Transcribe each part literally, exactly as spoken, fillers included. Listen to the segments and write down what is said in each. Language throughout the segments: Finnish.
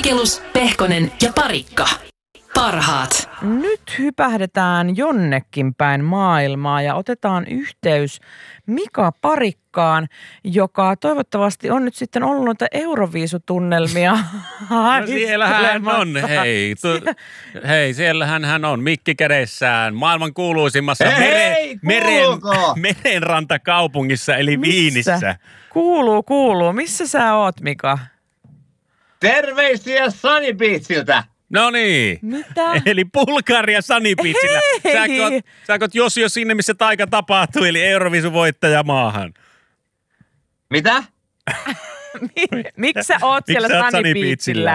Vaikelus, Pehkonen ja Parikka. Parhaat. Nyt hypähdetään jonnekin päin maailmaa ja otetaan yhteys Mika Parikkaan, joka toivottavasti on nyt sitten ollut noita Euroviisutunnelmia. No siellähän hän on, hei. Tu, hei, siellähän hän on, mikki kädessään, maailman kuuluisimmassa hei, mere, meren, merenrantakaupungissa, eli Missä? Viinissä. Kuuluu, kuuluu. Missä sä oot, Mika? Terveisiä Sunny Beachiltä. No niin. Mitä? Eli Bulgaria Sunny Beachillä. Sä sä oot jos jo sinne, missä taika tapahtuu, eli Euroviisun voittaja maahan. Mitä? Miksi sä oot Miksi siellä sä oot Sunny Sunny Beachillä?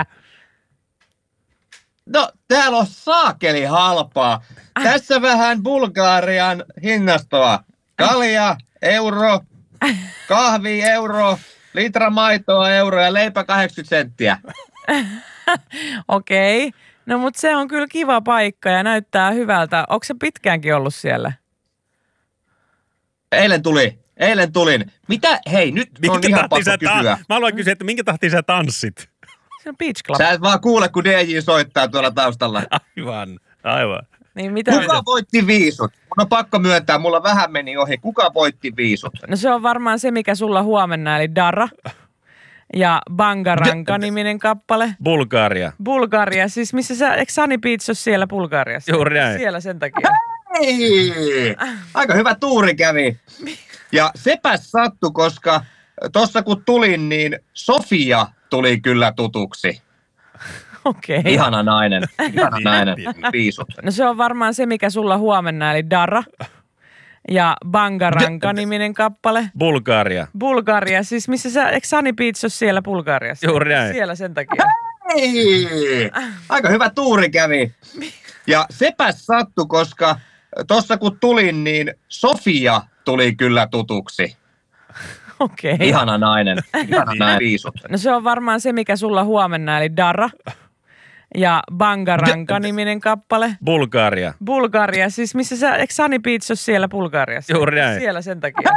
No, täällä on saakeli halpaa. Tässä vähän Bulgarian hinnastoa. Kalja, euro, kahvi, euro, litra maitoa, euro ja leipä kahdeksankymmentä senttiä. Okei. No mutta se on kyllä kiva paikka ja näyttää hyvältä. Onko se pitkäänkin ollut siellä? Eilen tuli. Eilen tulin. Mitä? Hei, nyt on Minkä ihan tahtiin pakko sä ta- kysyä. Mä haluan kysyä, että minkä tahtiin sä tanssit? Se on Beach Club. Sä et vaan kuule, kun D J soittaa tuolla taustalla. Aivan, aivan. Niin mitä? Kuka voitti viisut? Mun on pakko myöntää, mulla vähän meni ohi. Kuka voitti viisut? No se on varmaan se, mikä sulla huomenna, eli Dara. Ja Bangaranka-niminen kappale. Bulgaria. Bulgaria, siis missä sä, eikö Sunny Beach ole siellä Bulgariassa? Juuri näin. Siellä sen takia. Hei! Aika hyvä tuuri kävi. Ja sepäs sattu, koska tossa kun tulin, niin Sofia tuli kyllä tutuksi. Okei. Ihana nainen. Ihana nainen. Viisut. No se on varmaan se, mikä sulla huomenna, eli Dara. Ja Bangaranka-niminen kappale. Bulgaria. Bulgaria, siis missä sä, eikö Sunny Beach ole siellä Bulgariassa? Juuri näin. Siellä sen takia. Hei! Aika hyvä tuuri kävi. Ja sepäs sattu, koska tossa kun tulin, niin Sofia tuli kyllä tutuksi. Okei. Ihana nainen. Ihana nainen. Viisut. No se on varmaan se, mikä sulla huomenna, eli Dara. Ja Bangaranka-niminen kappale. Bulgaria. Bulgaria, siis missä sä, eikö Sunny Beach ole siellä Bulgariassa? Juuri näin. Siellä sen takia.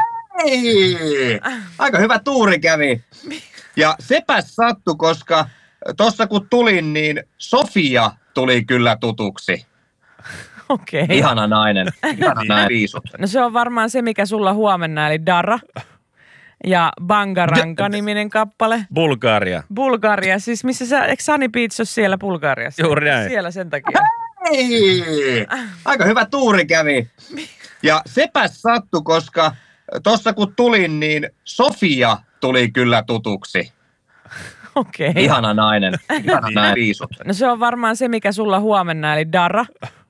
Hei! Aika hyvä tuuri kävi. Ja sepäs sattu, koska tossa kun tulin, niin Sofia tuli kyllä tutuksi. Okei. Ihana nainen. Ihana nainen. Viisut. No se on varmaan se, mikä sulla huomenna, eli Dara. Ja Bangaranka-niminen kappale. Bulgaria. Bulgaria, siis missä sä, eikö Sunny Beach ole siellä Bulgariassa? Juuri näin. Siellä sen takia. Hei! Aika hyvä tuuri kävi. Ja sepäs sattu, koska tossa kun tulin, niin Sofia tuli kyllä tutuksi. Okei. Ihana nainen. Ihana nainen. Viisut. No se on varmaan se, mikä sulla huomenna, eli Dara.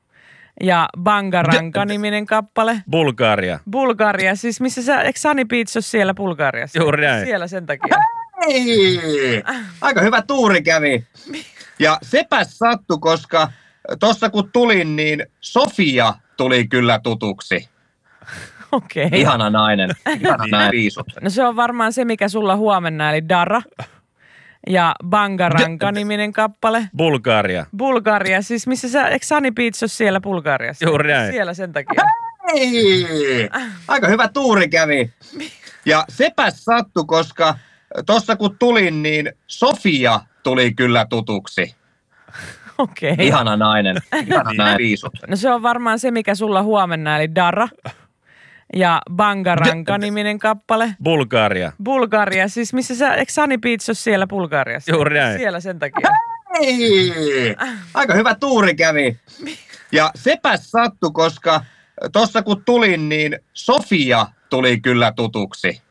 Ja Bangaranka-niminen kappale. Bulgaria. Bulgaria, siis missä sä, eikö Sunny Beach ole siellä Bulgariassa? Juuri näin. Siellä sen takia. Hei! Aika hyvä tuuri kävi. Ja sepäs sattu, koska tossa kun tulin, niin Sofia tuli kyllä tutuksi. Okei. Ihana nainen. Ihana nainen. Viisut. No se on varmaan se, mikä sulla huomenna, eli Dara. Ja Bangaranka-niminen kappale. Bulgaria. Bulgaria, siis missä sä, eikö Sunny Beach ole siellä Bulgariassa? Juuri näin. Siellä sen takia. Hei! Aika hyvä tuuri kävi. Ja sepäs sattu, koska tossa kun tulin, niin Sofia tuli kyllä tutuksi. Okei. Ihana nainen. Ihana nainen. Viisut. No se on varmaan se, mikä sulla huomenna, eli Dara. Ja Bangaranka-niminen kappale. Bulgaria. Bulgaria, siis missä sä, eikö Sunny Beach ole siellä Bulgariassa? Juuri näin. Siellä sen takia. Hei! Aika hyvä tuuri kävi. Ja sepäs sattu, koska tossa kun tulin, niin Sofia tuli kyllä tutuksi.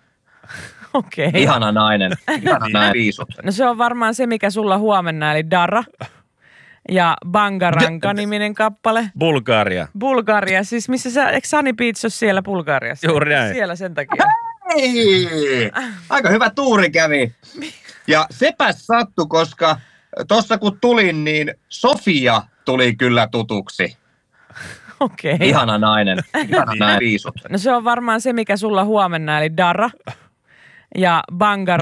Okei. Ihana nainen. Ihana nainen. Viisut. No se on varmaan se, mikä sulla huomenna, eli Dara. Ja Bangaranka-niminen kappale. Bulgaria. Bulgaria, siis missä sä, eikö Sunny Beach ole siellä Bulgariassa? Juuri näin. Siellä sen takia. Hei! Aika hyvä tuuri kävi. Ja sepäs sattu, koska tossa kun tulin, niin Sofia tuli kyllä tutuksi. Okei. Ihana nainen. Ihana nainen. Viisut. No se on varmaan se, mikä sulla huomenna, eli Dara. Ja Bangaranka